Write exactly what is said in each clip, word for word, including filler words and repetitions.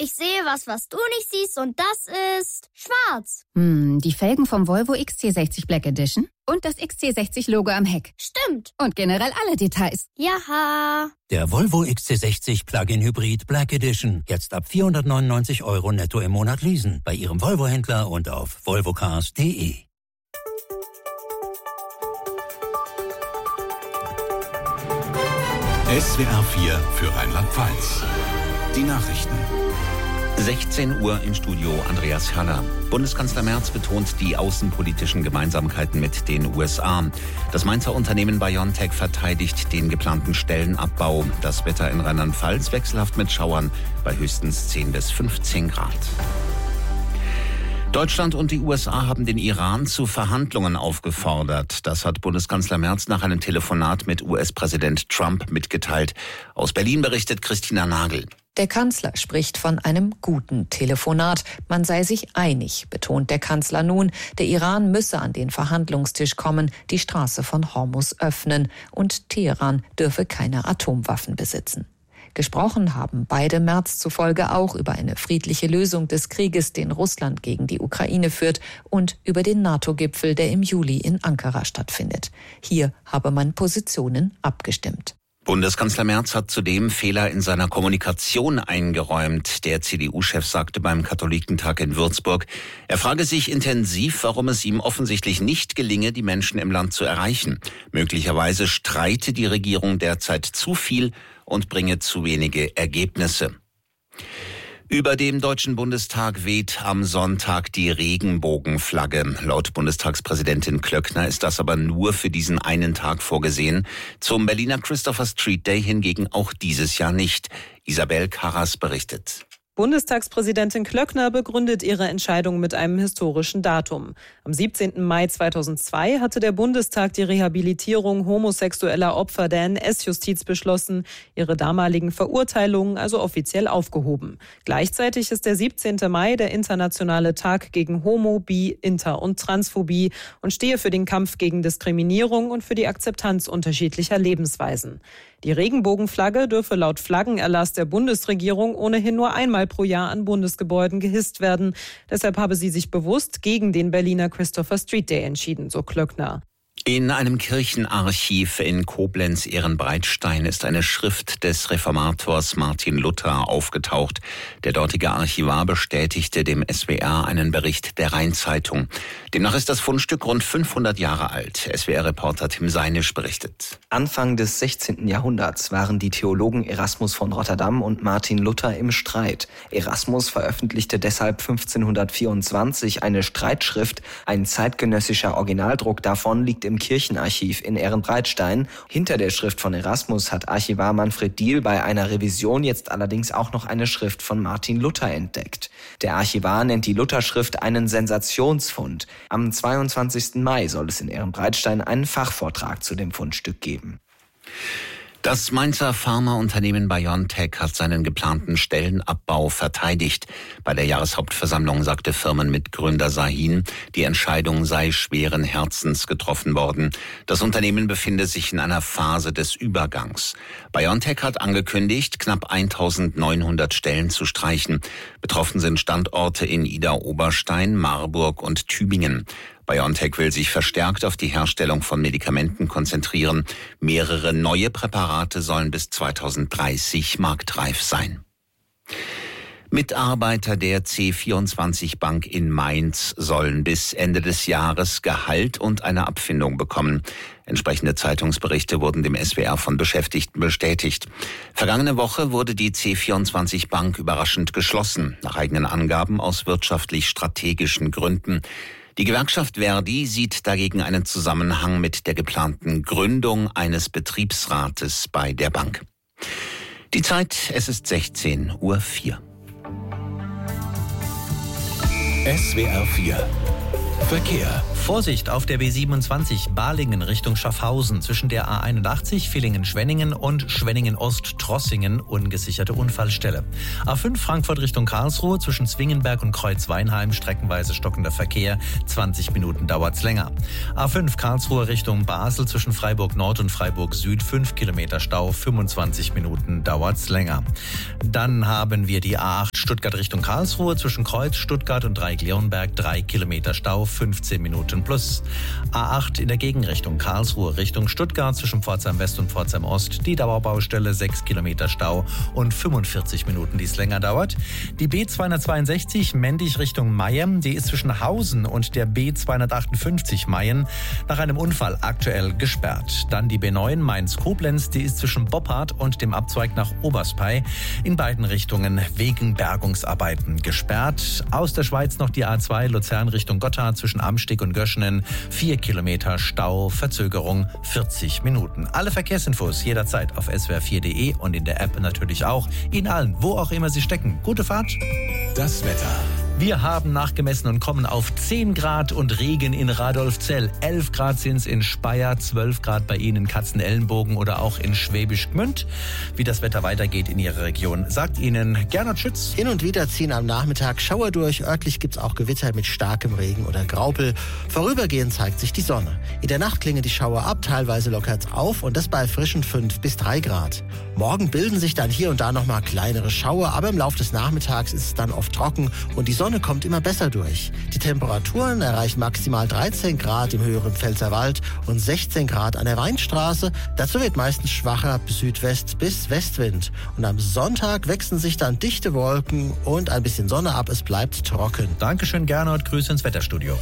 Ich sehe was, was du nicht siehst und das ist schwarz. Hm, die Felgen vom Volvo X C sechzig Black Edition und das X C sechzig Logo am Heck. Stimmt. Und generell alle Details. Jaha. Der Volvo X C sechzig Plug-in Hybrid Black Edition. Jetzt ab vierhundertneunundneunzig Euro netto im Monat leasen. Bei Ihrem Volvo-Händler und auf volvocars punkt de. S W R vier für Rheinland-Pfalz. Die Nachrichten. sechzehn Uhr im Studio Andreas Haller. Bundeskanzler Merz betont die außenpolitischen Gemeinsamkeiten mit den U S A. Das Mainzer Unternehmen BioNTech verteidigt den geplanten Stellenabbau. Das Wetter in Rheinland-Pfalz wechselhaft mit Schauern bei höchstens zehn bis fünfzehn Grad. Deutschland und die U S A haben den Iran zu Verhandlungen aufgefordert. Das hat Bundeskanzler Merz nach einem Telefonat mit U S-Präsident Trump mitgeteilt. Aus Berlin berichtet Christina Nagel. Der Kanzler spricht von einem guten Telefonat. Man sei sich einig, betont der Kanzler nun. Der Iran müsse an den Verhandlungstisch kommen, die Straße von Hormuz öffnen. Und Teheran dürfe keine Atomwaffen besitzen. Gesprochen haben beide Merz zufolge auch über eine friedliche Lösung des Krieges, den Russland gegen die Ukraine führt, und über den NATO-Gipfel, der im Juli in Ankara stattfindet. Hier habe man Positionen abgestimmt. Bundeskanzler Merz hat zudem Fehler in seiner Kommunikation eingeräumt. Der C D U-Chef sagte beim Katholikentag in Würzburg, er frage sich intensiv, warum es ihm offensichtlich nicht gelinge, die Menschen im Land zu erreichen. Möglicherweise streite die Regierung derzeit zu viel und bringe zu wenige Ergebnisse. Über dem Deutschen Bundestag weht am Sonntag die Regenbogenflagge. Laut Bundestagspräsidentin Klöckner ist das aber nur für diesen einen Tag vorgesehen. Zum Berliner Christopher Street Day hingegen auch dieses Jahr nicht. Isabel Karras berichtet. Bundestagspräsidentin Klöckner begründet ihre Entscheidung mit einem historischen Datum. Am siebzehnten Mai zweitausendzwei hatte der Bundestag die Rehabilitierung homosexueller Opfer der N S-Justiz beschlossen, ihre damaligen Verurteilungen also offiziell aufgehoben. Gleichzeitig ist der siebzehnte Mai der internationale Tag gegen Homo-, Bi-, Inter- und Transphobie und stehe für den Kampf gegen Diskriminierung und für die Akzeptanz unterschiedlicher Lebensweisen. Die Regenbogenflagge dürfe laut Flaggenerlass der Bundesregierung ohnehin nur einmal pro Jahr an Bundesgebäuden gehisst werden. Deshalb habe sie sich bewusst gegen den Berliner Christopher Street Day entschieden, so Klöckner. In einem Kirchenarchiv in Koblenz-Ehrenbreitstein ist eine Schrift des Reformators Martin Luther aufgetaucht. Der dortige Archivar bestätigte dem S W R einen Bericht der Rhein-Zeitung. Demnach ist das Fundstück rund fünfhundert Jahre alt. S W R-Reporter Tim Seinisch berichtet. Anfang des sechzehnten Jahrhunderts waren die Theologen Erasmus von Rotterdam und Martin Luther im Streit. Erasmus veröffentlichte deshalb fünfzehnhundertvierundzwanzig eine Streitschrift. Ein zeitgenössischer Originaldruck davon liegt im Kirchenarchiv in Ehrenbreitstein. Hinter der Schrift von Erasmus hat Archivar Manfred Diehl bei einer Revision jetzt allerdings auch noch eine Schrift von Martin Luther entdeckt. Der Archivar nennt die Lutherschrift einen Sensationsfund. Am zweiundzwanzigsten Mai soll es in Ehrenbreitstein einen Fachvortrag zu dem Fundstück geben. Das Mainzer Pharmaunternehmen BioNTech hat seinen geplanten Stellenabbau verteidigt. Bei der Jahreshauptversammlung sagte Firmenmitgründer Sahin, die Entscheidung sei schweren Herzens getroffen worden. Das Unternehmen befinde sich in einer Phase des Übergangs. BioNTech hat angekündigt, knapp eintausendneunhundert Stellen zu streichen. Betroffen sind Standorte in Idar-Oberstein, Marburg und Tübingen. BioNTech will sich verstärkt auf die Herstellung von Medikamenten konzentrieren. Mehrere neue Präparate sollen bis zweitausenddreißig marktreif sein. Mitarbeiter der C vierundzwanzig Bank in Mainz sollen bis Ende des Jahres Gehalt und eine Abfindung bekommen. Entsprechende Zeitungsberichte wurden dem S W R von Beschäftigten bestätigt. Vergangene Woche wurde die C vierundzwanzig Bank überraschend geschlossen, nach eigenen Angaben aus wirtschaftlich-strategischen Gründen. Die Gewerkschaft Verdi sieht dagegen einen Zusammenhang mit der geplanten Gründung eines Betriebsrates bei der Bank. Die Zeit, es ist sechzehn Uhr vier. S W R vier Verkehr. Vorsicht auf der B siebenundzwanzig Balingen Richtung Schaffhausen zwischen der A einundachtzig Villingen-Schwenningen und Schwenningen-Ost-Trossingen ungesicherte Unfallstelle. A fünf Frankfurt Richtung Karlsruhe zwischen Zwingenberg und Kreuzweinheim streckenweise stockender Verkehr, zwanzig Minuten dauert's länger. A fünf Karlsruhe Richtung Basel zwischen Freiburg Nord und Freiburg Süd fünf Kilometer Stau, fünfundzwanzig Minuten dauert's länger. Dann haben wir die A acht Stuttgart Richtung Karlsruhe zwischen Kreuz Stuttgart und Dreieck-Leonberg drei Kilometer Stau, fünfzehn Minuten plus. A acht in der Gegenrichtung Karlsruhe Richtung Stuttgart zwischen Pforzheim West und Pforzheim Ost die Dauerbaustelle, sechs Kilometer Stau und fünfundvierzig Minuten, die es länger dauert. Die B zweihundertzweiundsechzig Mendig Richtung Mayen, die ist zwischen Hausen und der B zweihundertachtundfünfzig Mayen nach einem Unfall aktuell gesperrt. Dann die B neun Mainz-Koblenz, die ist zwischen Boppard und dem Abzweig nach Oberspey in beiden Richtungen wegen Bergungsarbeiten gesperrt. Aus der Schweiz noch die A zwei Luzern Richtung Gotthard zwischen Amsteg und Göschenen, vier Kilometer Stau, Verzögerung vierzig Minuten. Alle Verkehrsinfos jederzeit auf S W R vier punkt de und in der App natürlich auch. Ihnen allen, wo auch immer Sie stecken. Gute Fahrt. Das Wetter. Wir haben nachgemessen und kommen auf zehn Grad und Regen in Radolfzell. elf Grad sind es in Speyer, zwölf Grad bei Ihnen in Katzenellenbogen oder auch in Schwäbisch Gmünd. Wie das Wetter weitergeht in Ihrer Region, sagt Ihnen Gernot Schütz. Hin und wieder ziehen am Nachmittag Schauer durch. Örtlich gibt es auch Gewitter mit starkem Regen oder Graupel. Vorübergehend zeigt sich die Sonne. In der Nacht klingen die Schauer ab, teilweise lockert es auf und das bei frischen fünf bis drei Grad. Morgen bilden sich dann hier und da nochmal kleinere Schauer, aber im Laufe des Nachmittags ist es dann oft trocken und die Sonne kommt immer besser durch. Die Temperaturen erreichen maximal dreizehn Grad im höheren Pfälzerwald und sechzehn Grad an der Weinstraße. Dazu wird meistens schwacher Südwest- bis Westwind. Und am Sonntag wechseln sich dann dichte Wolken und ein bisschen Sonne ab. Es bleibt trocken. Dankeschön, Gernot. Grüße ins Wetterstudio.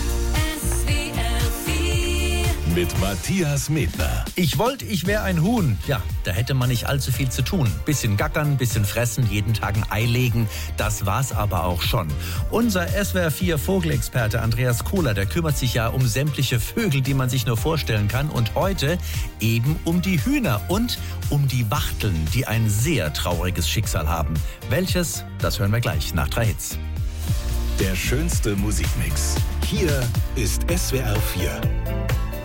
Mit Matthias Medner. Ich wollte, ich wäre ein Huhn. Ja, da hätte man nicht allzu viel zu tun. Bisschen gackern, bisschen fressen, jeden Tag ein Ei legen. Das war's aber auch schon. Unser S W R vier Vogelexperte Andreas Kohler, der kümmert sich ja um sämtliche Vögel, die man sich nur vorstellen kann. Und heute eben um die Hühner und um die Wachteln, die ein sehr trauriges Schicksal haben. Welches? Das hören wir gleich nach drei Hits. Der schönste Musikmix. Hier ist S W R vier.